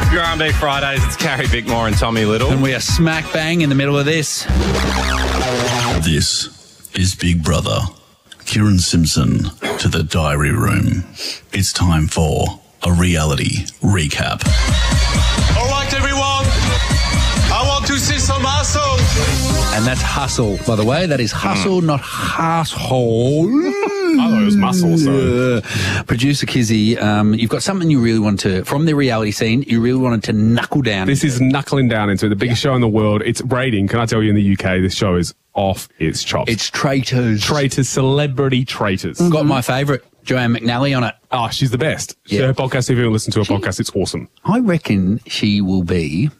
R&B Fridays, it's Carrie Bickmore and Tommy Little. And we are smack bang in the middle of this. This is Big Brother. Kieran Simpson to the diary room. It's time for a reality recap. All right, everyone. I want to see some muscle. And that's hustle, by the way. That is hustle, not asshole. I thought it was muscle, so. Producer Kizzy, you've got something you really want to, from the reality scene, you really wanted to knuckle down This is knuckling down into the biggest show in the world. It's rating. Can I tell you, in the UK, this show is off its chops. It's Traitors. Traitors, celebrity traitors. Got my favourite, Joanne McNally, on it. Oh, she's the best. Yeah. Her podcast, if you listen to her podcast, it's awesome. I reckon she will be,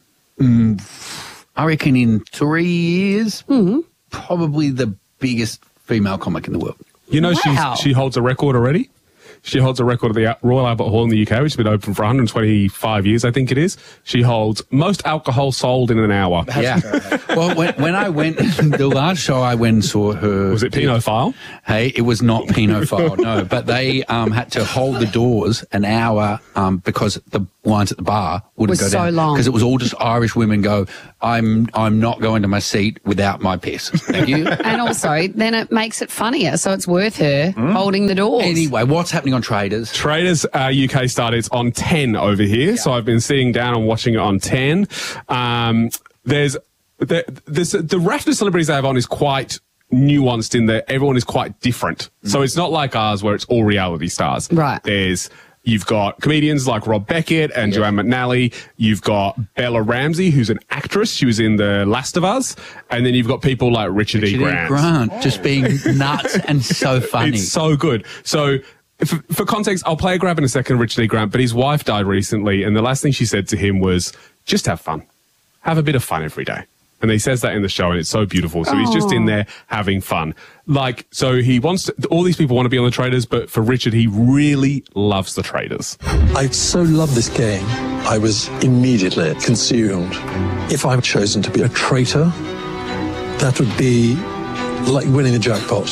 I reckon in 3 years, probably the biggest female comic in the world. You know, Wow. she holds a record already. She holds a record at the Royal Albert Hall in the UK, which has been open for 125 years, I think it is. She holds most alcohol sold in an hour. Yeah. Well, when I went, the last show I went and saw her. Was it Pinot File? Hey, it was not Pinot File, no. But they had to hold the doors an hour because the lines at the bar wouldn't Was go so down. long. Because it was all just Irish women go, I'm not going to my seat without my piss. Thank you. And also, then it makes it funnier, so it's worth her holding the doors. Anyway, what's happening on Traders? Traders UK started, it's on 10 over here. So I've been sitting down and watching it on 10. The raft of celebrities they have on is quite nuanced in that everyone is quite different. So it's not like ours where it's all reality stars. Right. You've got comedians like Rob Beckett and Joanne McNally. You've got Bella Ramsey, who's an actress. She was in The Last of Us. And then you've got people like Richard E. Grant. Just being nuts and so funny. It's so good. So for context, I'll play a grab in a second of Richard E. Grant, but his wife died recently, and the last thing she said to him was, just have fun. Have a bit of fun every day. And he says that in the show, and it's so beautiful. So he's just in there having fun. So he wants to, all these people want to be on the Traders, but for Richard, he really loves the Traders. I so love this game. I was immediately consumed. If I'm chosen to be a traitor, that would be like winning the jackpot.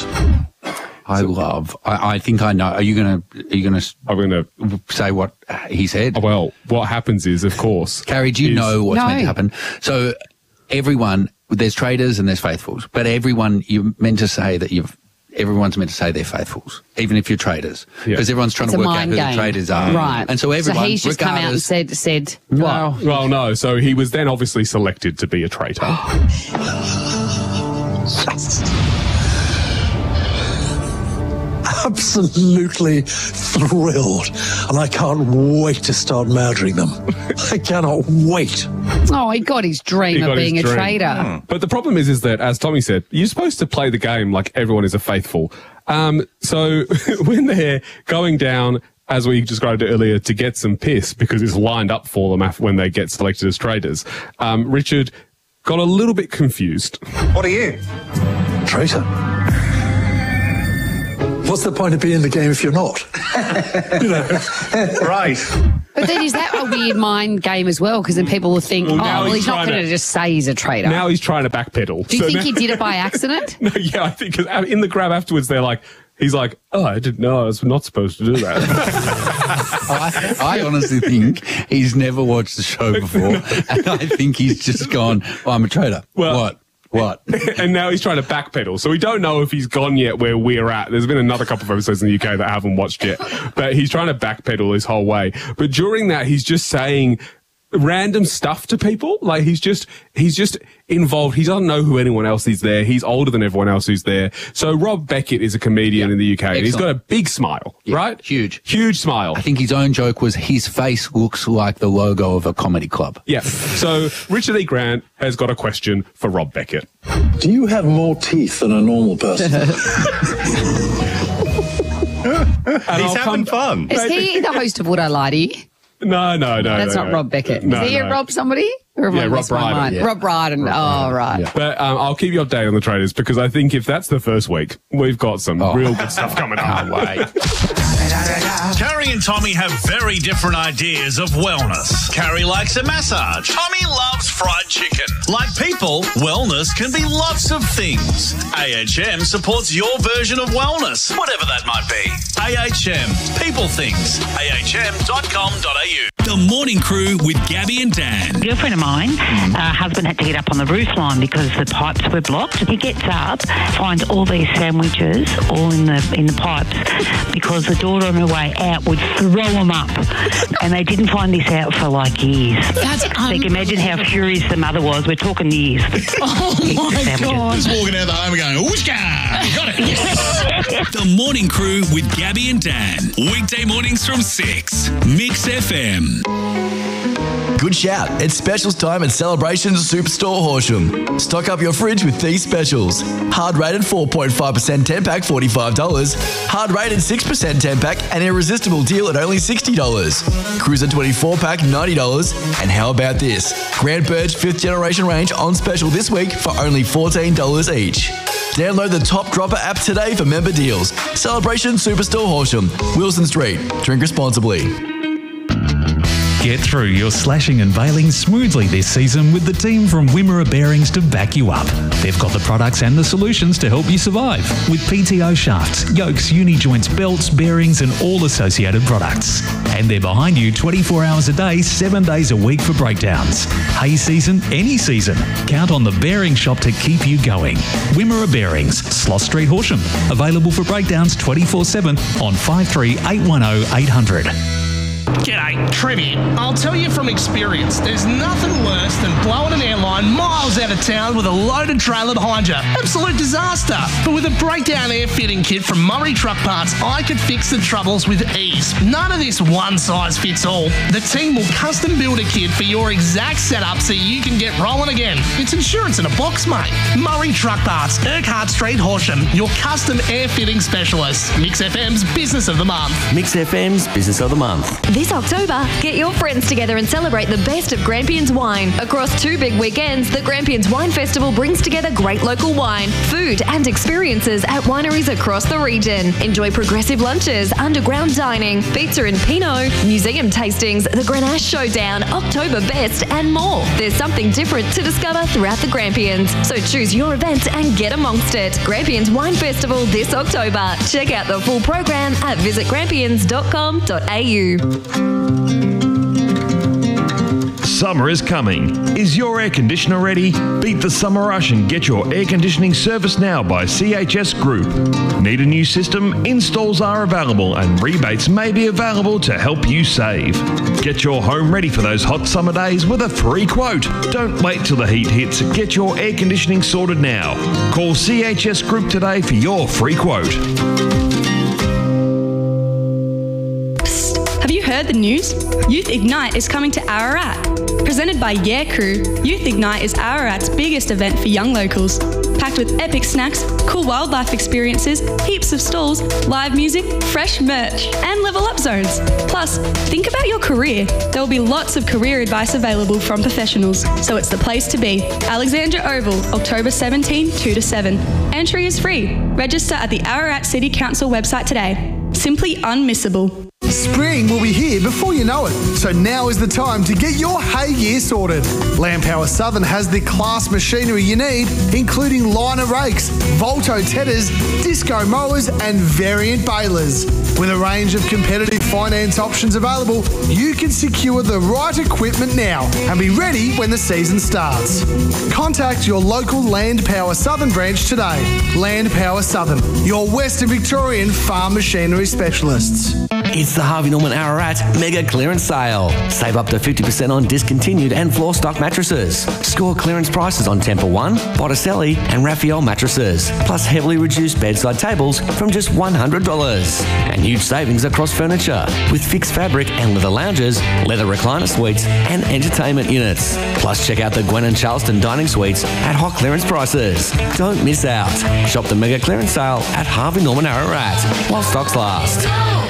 I think I know. Are you gonna I'm going to say what he said? Well, what happens is, of course, Carrie, do you know what's No. meant to happen? So everyone, there's traders and there's faithfuls, but everyone, you're meant to say that everyone's meant to say they're faithfuls, even if you're traders, because everyone's trying It's to a work out mind who game. the traders are. Right. And so everyone, So he's just come out and said what? well, no. So he was then obviously selected to be a traitor. Absolutely thrilled. And I can't wait to start murdering them. I cannot wait. Oh, he got his dream of being a traitor. But the problem is that, as Tommy said, you're supposed to play the game like everyone is a faithful. So when they're going down, as we described it earlier, to get some piss because it's lined up for them when they get selected as traders, Richard got a little bit confused. What are you? Traitor. What's the point of being in the game if you're not? Right. But then is that a weird mind game as well? Because then people will think, now he's he's not trying going to to- just say he's a traitor. Now he's trying to backpedal. Do you think he did it by accident? No, yeah, I think 'cause in the grab afterwards, he's like, oh, I didn't know I was not supposed to do that. I honestly think he's never watched the show before, and I think he's just gone, I'm a traitor. Well- What? And now he's trying to backpedal. So we don't know if he's gone yet where we're at. There's been another couple of episodes in the UK that I haven't watched yet. But he's trying to backpedal his whole way. But during that, he's just saying random stuff to people. Like he's just involved. He doesn't know who anyone else is there. He's older than everyone else who's there. So Rob Beckett is a comedian in the UK. And he's got a big smile, right? Huge smile. I think his own joke was his face looks like the logo of a comedy club. Yeah. So Richard E. Grant has got a question for Rob Beckett. Do you have more teeth than a normal person? He's having fun. Is he the host of Would I Lie to You? No. That's not Rob Beckett. Is he a Rob somebody? Or have I Rob lost my Brydon. mind? Yeah. Rob Brydon. Right. Yeah. But I'll keep you updated on the traders because I think if that's the first week, we've got some real good stuff coming up. Carrie and Tommy have very different ideas of wellness. Carrie likes a massage. Tommy loves fried chicken. Like people, wellness can be lots of things. AHM supports your version of wellness, whatever that might be. AHM. People things. AHM.com.au. The Morning Crew with Gabby and Dan. A girlfriend of mine, husband had to get up on the roof line because the pipes were blocked. He gets up, finds all these sandwiches all in the pipes because the daughter on her way out would throw them up. And they didn't find this out for like years. That's so you can imagine how furious the mother was. We're talking years. Oh my God. Just walking out the home and going, "Whooshka! Got it." The Morning Crew with Gabby and Dan. Weekday mornings from 6. Mix FM. Good shout. It's specials time at Celebration Superstore Horsham. Stock up your fridge with these specials. Hard rated 4.5% 10-pack, $45. Hard rated 6% 10-pack, an irresistible deal at only $60. Cruiser 24-pack, $90. And how about this? Grand Purge 5th generation range on special this week for only $14 each. Download the Top Dropper app today for member deals. Celebration Superstore Horsham, Wilson Street. Drink responsibly. Get through your slashing and bailing smoothly this season with the team from Wimmera Bearings to back you up. They've got the products and the solutions to help you survive with PTO shafts, yokes, uni joints, belts, bearings and all associated products. And they're behind you 24 hours a day, 7 days a week for breakdowns. Hay season, any season. Count on the Bearing Shop to keep you going. Wimmera Bearings, Sloss Street, Horsham. Available for breakdowns 24/7 on 53810 800. G'day, Trev here. I'll tell you from experience, there's nothing worse than blowing an airline miles out of town with a loaded trailer behind you. Absolute disaster. But with a breakdown air fitting kit from Murray Truck Parts, I could fix the troubles with ease. None of this one size fits all. The team will custom build a kit for your exact setup so you can get rolling again. It's insurance in a box, mate. Murray Truck Parts, Urquhart Street, Horsham, your custom air fitting specialist. Mix FM's Business of the Month. Mix FM's Business of the Month. This October, get your friends together and celebrate the best of Grampians wine. Across 2 big weekends, the Grampians Wine Festival brings together great local wine, food and experiences at wineries across the region. Enjoy progressive lunches, underground dining, pizza and Pinot, museum tastings, the Grenache Showdown, October Best and more. There's something different to discover throughout the Grampians, so choose your event and get amongst it. Grampians Wine Festival this October. Check out the full program at visitgrampians.com.au. Summer is coming. Is your air conditioner ready? Beat the summer rush and get your air conditioning serviced now by CHS Group. Need a new system? Installs are available and rebates may be available to help you save. Get your home ready for those hot summer days with a free quote. Don't wait till the heat hits. Get your air conditioning sorted now. Call CHS Group today for your free quote. Have you heard the news? Youth Ignite is coming to Ararat. Presented by Yeah Crew, Youth Ignite is Ararat's biggest event for young locals. Packed with epic snacks, cool wildlife experiences, heaps of stalls, live music, fresh merch, and level up zones. Plus, think about your career. There will be lots of career advice available from professionals, so it's the place to be. Alexandra Oval, October 17, 2 to 7. Entry is free. Register at the Ararat City Council website today. Simply unmissable. Spring will be here before you know it, so now is the time to get your hay gear sorted. Land Power Southern has the class machinery you need, including liner rakes, Volto tedders, disco mowers and variant balers. With a range of competitive finance options available, you can secure the right equipment now and be ready when the season starts. Contact your local Land Power Southern branch today. Land Power Southern, your Western Victorian farm machinery specialists. It's the Harvey Norman Ararat Mega Clearance Sale. Save up to 50% on discontinued and floor stock mattresses. Score clearance prices on Temple One, Botticelli and Raphael mattresses, plus heavily reduced bedside tables from just $100. And huge savings across furniture with fixed fabric and leather lounges, leather recliner suites and entertainment units. Plus check out the Gwen and Charleston dining suites at hot clearance prices. Don't miss out. Shop the Mega Clearance Sale at Harvey Norman Ararat while stocks last.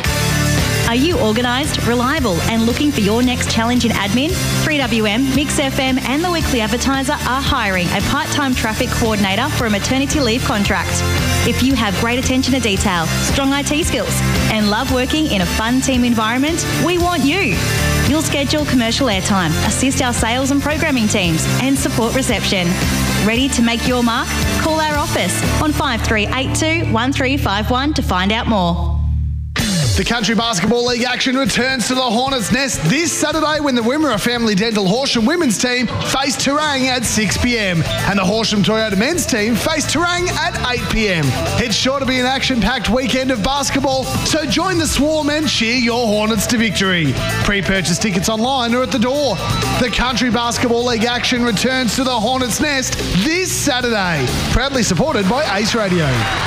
Are you organised, reliable and looking for your next challenge in admin? 3WM, Mix FM and The Weekly Advertiser are hiring a part-time traffic coordinator for a maternity leave contract. If you have great attention to detail, strong IT skills and love working in a fun team environment, we want you. You'll schedule commercial airtime, assist our sales and programming teams and support reception. Ready to make your mark? Call our office on 5382 1351 to find out more. The Country Basketball League action returns to the Hornets' Nest this Saturday when the Wimmera Family Dental Horsham women's team face Terang at 6 p.m. and the Horsham Toyota men's team face Terang at 8 p.m. It's sure to be an action-packed weekend of basketball, so join the swarm and cheer your Hornets to victory. Pre-purchase tickets online or at the door. The Country Basketball League action returns to the Hornets' Nest this Saturday. Proudly supported by Ace Radio.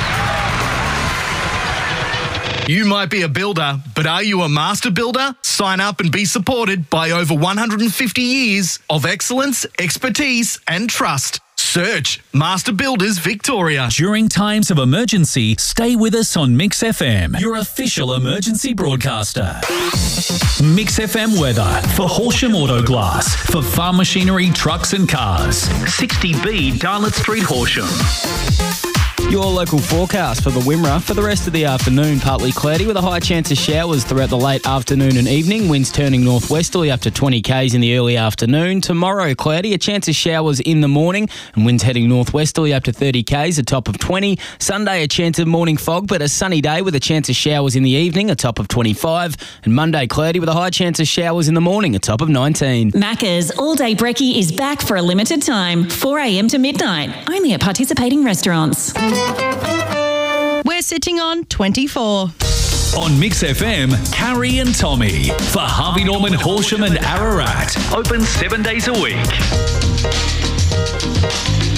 You might be a builder, but are you a master builder? Sign up and be supported by over 150 years of excellence, expertise and trust. Search Master Builders Victoria. During times of emergency, stay with us on Mix FM, your official emergency broadcaster. Mix FM weather for Horsham Auto Glass, for farm machinery, trucks and cars. 60B Darlett Street, Horsham. Your local forecast for the Wimmera for the rest of the afternoon, partly cloudy with a high chance of showers throughout the late afternoon and evening. Winds turning northwesterly up to 20 k's in the early afternoon. Tomorrow, cloudy, a chance of showers in the morning and winds heading northwesterly up to 30 k's, a top of 20. Sunday, a chance of morning fog, but a sunny day with a chance of showers in the evening, a top of 25. And Monday, cloudy with a high chance of showers in the morning, a top of 19. Macca's All Day Brekkie is back for a limited time, 4 a.m. to midnight, only at participating restaurants. We're sitting on 24. On Mix FM, Carrie and Tommy for Harvey Norman, Horsham and Ararat. Open 7 days a week.